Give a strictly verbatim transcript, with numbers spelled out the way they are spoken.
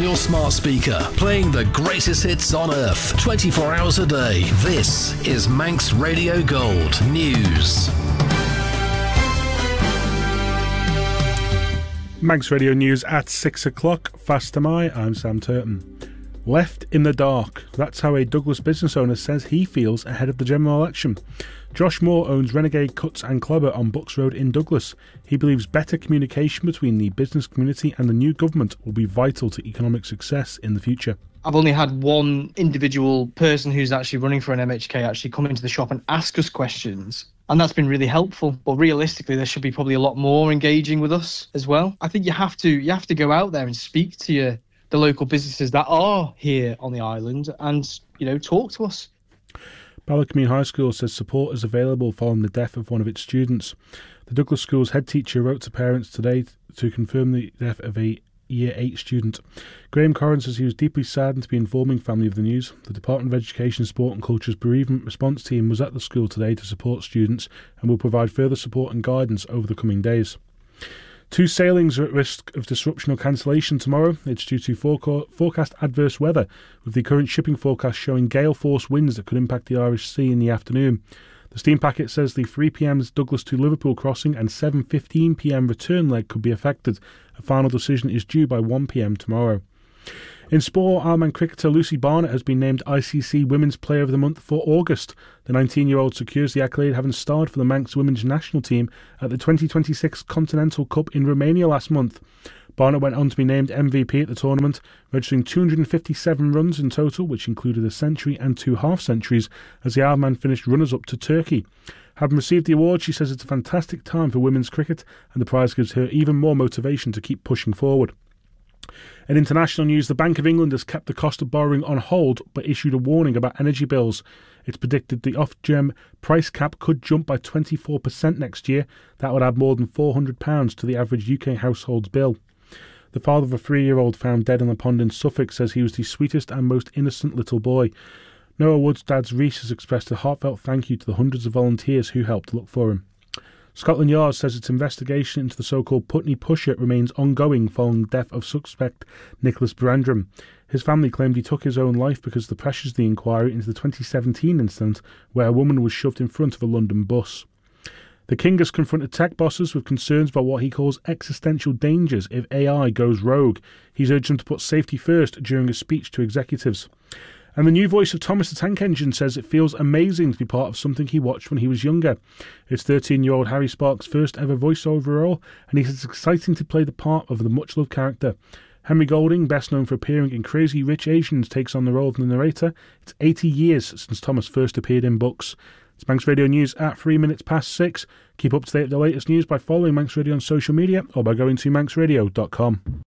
your smart speaker, playing the greatest hits on earth, twenty-four hours a day. This is Manx Radio Gold News. Manx Radio News at six o'clock. Fast am I, I'm Sam Turton. Left in the dark. That's how a Douglas business owner says he feels ahead of the general election. Josh Moore owns Renegade Cuts and Clever on Bucks Road in Douglas. He believes better communication between the business community and the new government will be vital to economic success in the future. I've only had one individual person who's actually running for an M H K actually come into the shop and ask us questions. And that's been really helpful. But realistically, there should be probably a lot more engaging with us as well. I think you have to you have to go out there and speak to your, the local businesses that are here on the island and, you know, talk to us. Ballacombe High School says support is available following the death of one of its students. The Douglas School's head teacher wrote to parents today to confirm the death of a Year eight student. Graham Corrin says he was deeply saddened to be informing family of the news. The Department of Education, Sport and Culture's bereavement response team was at the school today to support students and will provide further support and guidance over the coming days. Two sailings are at risk of disruption or cancellation tomorrow. It's due to forecast adverse weather, with the current shipping forecast showing gale force winds that could impact the Irish Sea in the afternoon. The steam packet says the three p.m. Douglas to Liverpool crossing and seven fifteen p.m. return leg could be affected. A final decision is due by one p.m. tomorrow. In sport, Ireland cricketer Lucy Barnett has been named I C C Women's Player of the Month for August. The nineteen-year-old secures the accolade, having starred for the Manx women's national team at the twenty twenty-six Continental Cup in Romania last month. Barnett went on to be named M V P at the tournament, registering two hundred fifty-seven runs in total, which included a century and two half-centuries, as the Ironman finished runners-up to Turkey. Having received the award, she says it's a fantastic time for women's cricket, and the prize gives her even more motivation to keep pushing forward. In international news, the Bank of England has kept the cost of borrowing on hold, but issued a warning about energy bills. It's predicted the Ofgem price cap could jump by twenty-four percent next year. That would add more than four hundred pounds to the average U K household's bill. The father of a three-year-old found dead in a pond in Suffolk says he was the sweetest and most innocent little boy. Noah Wood's dad Reese has expressed a heartfelt thank you to the hundreds of volunteers who helped look for him. Scotland Yard says its investigation into the so-called Putney Pusher remains ongoing following the death of suspect Nicholas Brandram. His family claimed he took his own life because of the pressures of the inquiry into the twenty seventeen incident where a woman was shoved in front of a London bus. The King has confronted tech bosses with concerns about what he calls existential dangers if A I goes rogue. He's urged them to put safety first during a speech to executives. And the new voice of Thomas the Tank Engine says it feels amazing to be part of something he watched when he was younger. It's thirteen-year-old Harry Sparks' first ever voiceover role, and he says it's exciting to play the part of the much-loved character. Henry Golding, best known for appearing in Crazy Rich Asians, takes on the role of the narrator. It's eighty years since Thomas first appeared in books. It's Manx Radio News at three minutes past six. Keep up to date with the latest news by following Manx Radio on social media or by going to manx radio dot com.